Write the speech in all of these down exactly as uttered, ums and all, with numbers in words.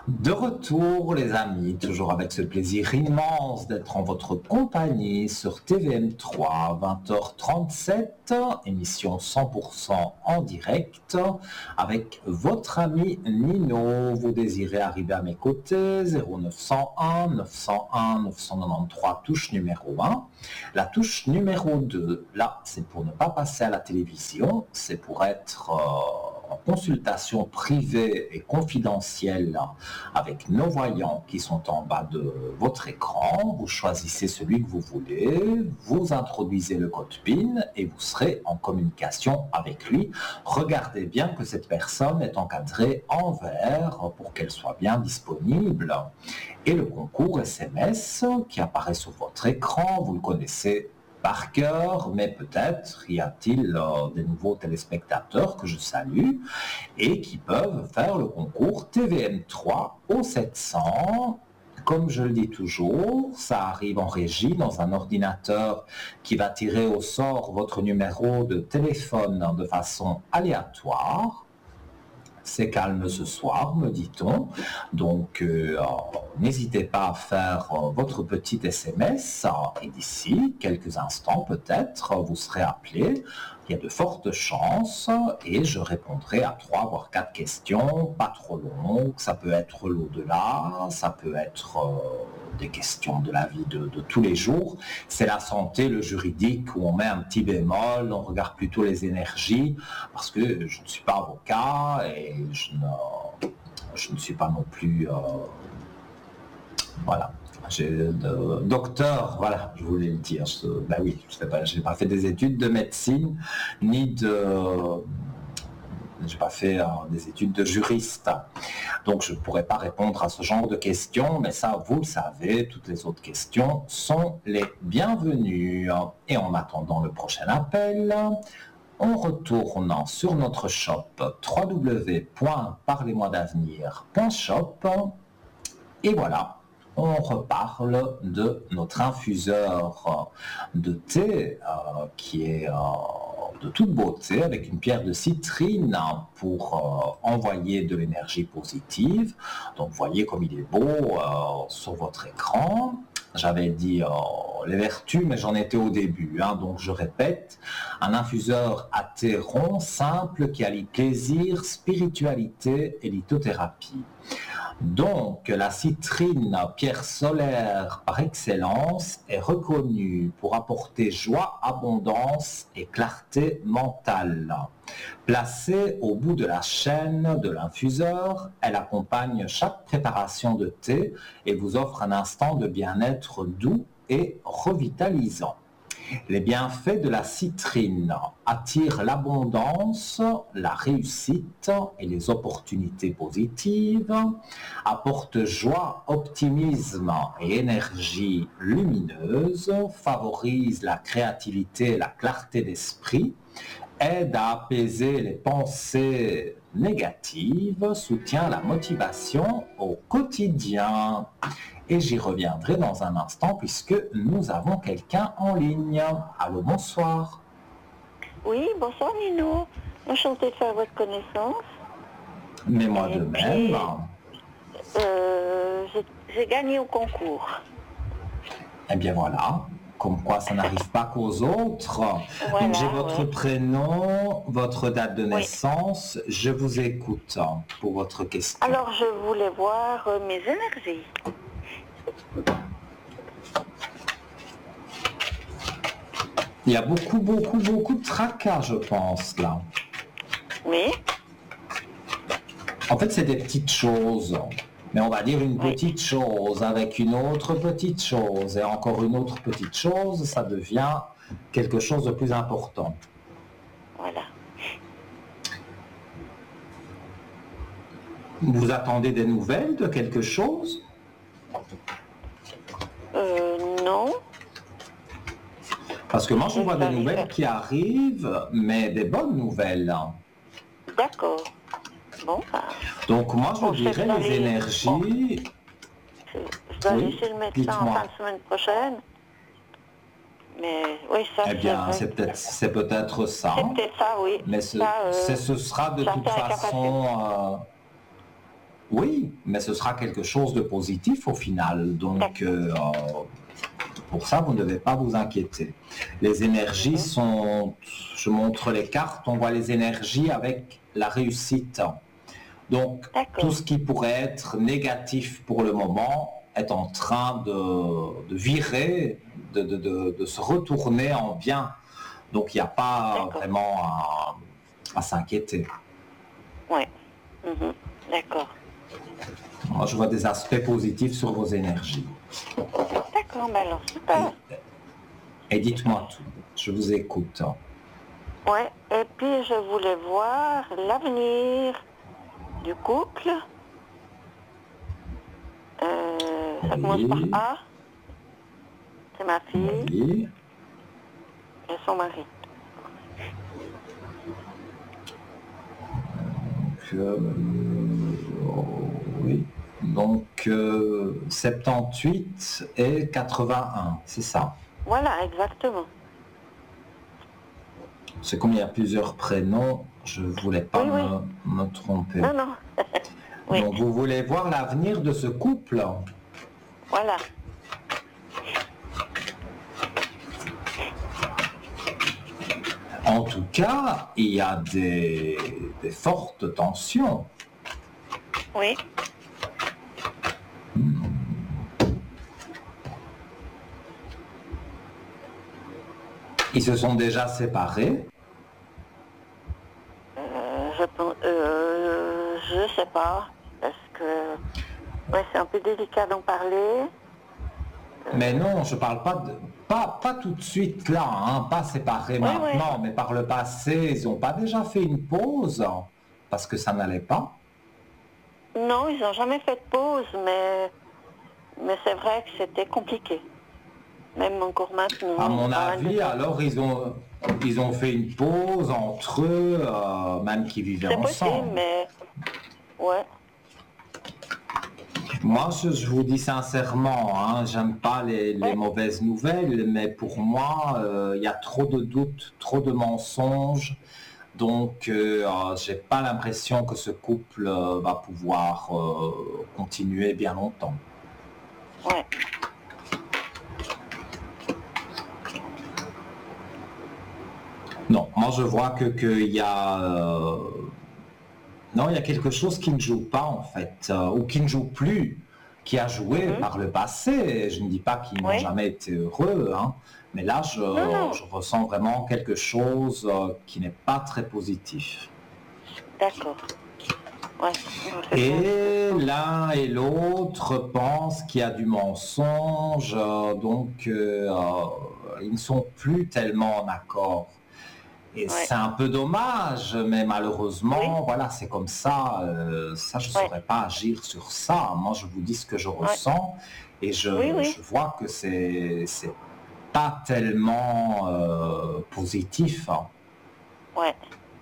De retour, les amis, toujours avec ce plaisir immense d'être en votre compagnie sur T V M trois, vingt heures trente-sept, émission cent pour cent en direct, avec votre ami Nino. Vous désirez arriver à mes côtés, zéro neuf cent un, neuf cent un, neuf cent quatre-vingt-treize, touche numéro un. La touche numéro deux, là, c'est pour ne pas passer à la télévision, c'est pour être... Euh, en consultation privée et confidentielle avec nos voyants qui sont en bas de votre écran. Vous choisissez celui que vous voulez, vous introduisez le code P I N et vous serez en communication avec lui. Regardez bien que cette personne est encadrée en vert pour qu'elle soit bien disponible. Et le concours S M S qui apparaît sur votre écran, vous le connaissez par cœur, mais peut-être y a-t-il euh, des nouveaux téléspectateurs que je salue et qui peuvent faire le concours T V M trois au sept cents. Comme je le dis toujours, ça arrive en régie dans un ordinateur qui va tirer au sort votre numéro de téléphone de façon aléatoire. C'est calme ce soir, me dit-on. Donc, euh, n'hésitez pas à faire euh, votre petit S M S euh, et d'ici quelques instants, peut-être, vous serez appelé. Il y a de fortes chances et je répondrai à trois voire quatre questions, pas trop longues. Ça peut être l'au-delà, ça peut être euh, des questions de la vie de, de tous les jours. C'est la santé, le juridique, où on met un petit bémol, on regarde plutôt les énergies, parce que je ne suis pas avocat et je ne, je ne suis pas non plus... Euh, voilà. J'ai de, docteur, voilà, je voulais le dire. Je, ben oui, je n'ai pas, pas fait des études de médecine, ni de... Je n'ai pas fait euh, des études de juriste. Donc, je ne pourrais pas répondre à ce genre de questions, mais ça, vous le savez, toutes les autres questions sont les bienvenues. Et en attendant le prochain appel, on retourne sur notre shop w w w point parlez-moi d'avenir point shop et voilà. On reparle de notre infuseur de thé euh, qui est euh, de toute beauté avec une pierre de citrine pour euh, envoyer de l'énergie positive. Donc vous voyez comme il est beau euh, sur votre écran. J'avais dit euh, les vertus, mais j'en étais au début. Hein, donc je répète, un infuseur à thé rond, simple, qui allie plaisir, spiritualité et lithothérapie. Donc, la citrine, pierre solaire par excellence, est reconnue pour apporter joie, abondance et clarté mentale. Placée au bout de la chaîne de l'infuseur, elle accompagne chaque préparation de thé et vous offre un instant de bien-être doux et revitalisant. Les bienfaits de la citrine attirent l'abondance, la réussite et les opportunités positives, apportent joie, optimisme et énergie lumineuse, favorisent la créativité et la clarté d'esprit, aide à apaiser les pensées négatives, soutient la motivation au quotidien. Et j'y reviendrai dans un instant puisque nous avons quelqu'un en ligne. Allô, bonsoir. Oui, bonsoir Nino. Enchantée de faire votre connaissance. Mais moi de même. Puis, euh, j'ai, j'ai gagné au concours. Eh bien voilà, comme quoi ça n'arrive pas qu'aux autres. Voilà, donc j'ai votre ouais. prénom, votre date de naissance. Oui. Je vous écoute pour votre question. Alors je voulais voir euh, mes énergies. Il y a beaucoup, beaucoup, beaucoup de tracas, je pense, là. Oui. En fait, c'est des petites choses. Mais on va dire une Oui. petite chose avec une autre petite chose. Et encore une autre petite chose, ça devient quelque chose de plus important. Voilà. Vous attendez des nouvelles de quelque chose ? Euh, non. Parce que moi, je vois des J'arrive. nouvelles qui arrivent, mais des bonnes nouvelles. D'accord. Bon, bah, Donc moi, je Bon, vous je dirais vais les aller- énergies... je, je dois Oui, aller chez le médecin en dites-moi. fin de semaine prochaine. Mais oui, ça, Eh bien, vrai. c'est peut-être, c'est peut-être ça. C'est peut-être ça, oui. Mais ce, Ça, euh, c'est- ce sera de ça toute fait un façon... euh, Oui, mais ce sera quelque chose de positif au final. Donc, euh, pour ça, vous ne devez pas vous inquiéter. Les énergies sont, je montre les cartes, on voit les énergies avec la réussite. Donc, tout ce qui pourrait être négatif pour le moment est en train de, de virer, de, de, de, de se retourner en bien. Donc, il n'y a pas vraiment à, à s'inquiéter. Oui, mmh. D'accord. Moi, je vois des aspects positifs sur vos énergies. D'accord, mais alors super. Et, et dites-moi tout, je vous écoute. Oui, et puis je voulais voir l'avenir du couple. Euh, ça Oui. commence par A. C'est ma fille Oui. et son mari. Donc, euh, oui. Donc, euh, soixante-dix-huit et quatre-vingt-un, c'est ça. Voilà, exactement. C'est comme il y a plusieurs prénoms, je ne voulais pas Oui, me, oui. me tromper. Non, non. Oui. Donc, vous voulez voir l'avenir de ce couple? Voilà. En tout cas, il y a des, des fortes tensions. Oui. Ils se sont déjà séparés. Euh, je pense, euh, je sais pas, parce que ouais, c'est un peu délicat d'en parler. Mais non, je parle pas de pas, pas tout de suite là, hein, pas séparés Oui, maintenant, mais par le passé, ils n'ont pas déjà fait une pause parce que ça n'allait pas. Non, ils n'ont jamais fait de pause, mais, mais c'est vrai que c'était compliqué. Même encore maintenant. À mon dans avis, l'un alors ils ont ils ont fait une pause entre eux, euh, même qu'ils vivaient C'est possible, ensemble. mais ouais. Moi, je, je vous dis sincèrement, hein, j'aime pas les, les Ouais. mauvaises nouvelles, mais pour moi, euh, il y a trop de doutes, trop de mensonges. Donc, euh, euh, j'ai pas l'impression que ce couple euh, va pouvoir euh, continuer bien longtemps. Ouais. Non, moi je vois que qu'il y a euh, non, il y a quelque chose qui ne joue pas en fait, euh, ou qui ne joue plus, qui a joué Mhm. par le passé. Je ne dis pas qu'ils n'ont Oui. jamais été heureux, hein, mais là je, Non, non. je ressens vraiment quelque chose euh, qui n'est pas très positif. D'accord. Ouais. Non, c'est bien. Et l'un et l'autre pensent qu'il y a du mensonge, euh, donc euh, euh, ils ne sont plus tellement en accord. Et Ouais. c'est un peu dommage, mais malheureusement, Oui. voilà, c'est comme ça. euh, ça, je ne Ouais. saurais pas agir sur ça. Moi, je vous dis ce que je ressens et je, Oui, oui. je vois que c'est c'est pas tellement euh, positif, hein. Ouais.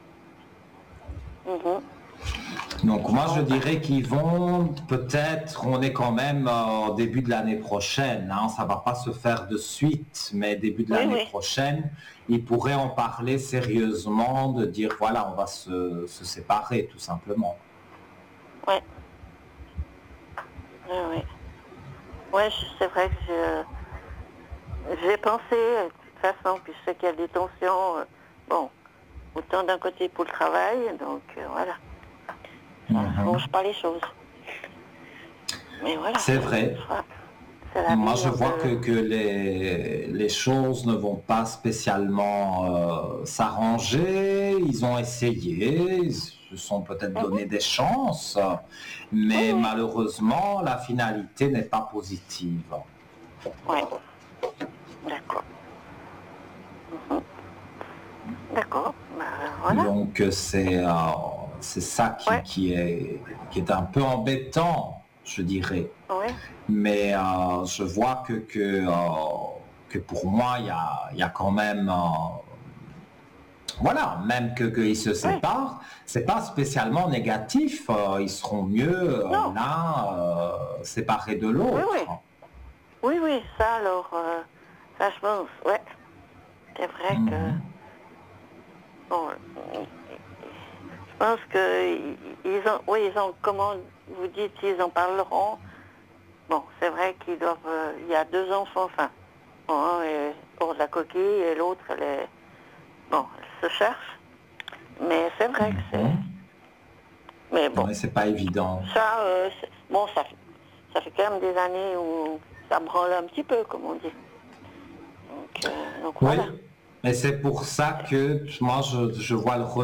Mhm. Donc moi, je dirais qu'ils vont peut-être, on est quand même euh, au début de l'année prochaine, hein, ça va pas se faire de suite, mais début de Oui, l'année oui. prochaine, ils pourraient en parler sérieusement, de dire voilà, on va se, se séparer tout simplement. Ouais. Oui, oui. Ouais, je- c'est vrai que je, j'ai pensé, de toute façon, puis je sais qu'il y a des tensions, euh, bon, autant d'un côté pour le travail, donc euh, voilà. Ça ne Mhm. change pas les choses. Mais voilà. C'est vrai. Ça, c'est la Moi, vie je un vois peu. que, que les, les choses ne vont pas spécialement euh, s'arranger. Ils ont essayé, ils se sont peut-être Mhm. donné des chances, Oui, mais oui. malheureusement, la finalité n'est pas positive. Ouais. D'accord. Mhm. D'accord. Ben, voilà. Donc, c'est euh, c'est ça qui, Ouais. qui, est, qui est un peu embêtant, je dirais. Ouais. Mais euh, je vois que, que, euh, que pour moi, il y a, il y a quand même... euh, voilà, même que qu'ils se Ouais. séparent, c'est pas spécialement négatif. euh, ils seront mieux euh, Non. l'un euh, séparés de Oui, l'autre. oui. Oui, oui. Ça, alors, euh, ça, je pense. Ouais. C'est vrai que. Mhm. Bon, euh, je pense que ils ont, oui, ils ont, comment vous dites, ils en parleront. Bon, c'est vrai qu'ils doivent, euh, il y a deux enfants, enfin, bon, un est hors de la coquille et l'autre, elle est, bon, elle se cherche. Mais c'est vrai que c'est, Mhm. mais bon, Ouais, c'est pas évident. ça, euh, c'est- bon, ça, fait- ça fait quand même des années où ça branle un petit peu, comme on dit. Donc, euh, donc Oui, voilà. et c'est pour ça que moi je, je vois le